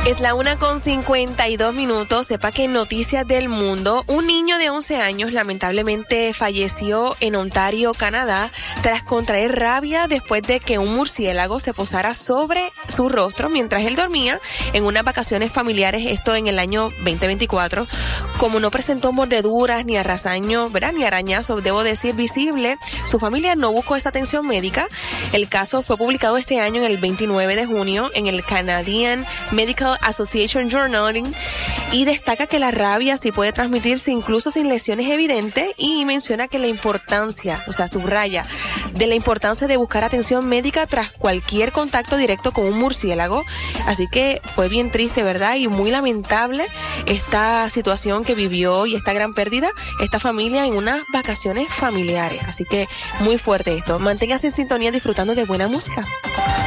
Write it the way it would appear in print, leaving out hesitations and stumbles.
Es la 1:52. Sepa que en Noticias del Mundo, un niño de 11 años lamentablemente falleció en Ontario, Canadá, tras contraer rabia después de que un murciélago se posara sobre su rostro mientras él dormía en unas vacaciones familiares, esto en el año 2024. Como no presentó mordeduras ni arrasaños, ¿verdad?, ni arañazos, debo decir, visible, su familia no buscó esa atención médica. El caso fue publicado este año, en el 29 de junio, en el Canadian Medical Association Journal, y destaca que la rabia sí puede transmitirse incluso sin lesiones evidentes, y menciona que la importancia, o sea, subraya, de la importancia de buscar atención médica tras cualquier contacto directo con un murciélago. Así que fue bien triste, ¿verdad? Y muy lamentable esta situación que vivió y esta gran pérdida esta familia en unas vacaciones familiares. Así que muy fuerte esto. Manténgase en sintonía disfrutando de buena música.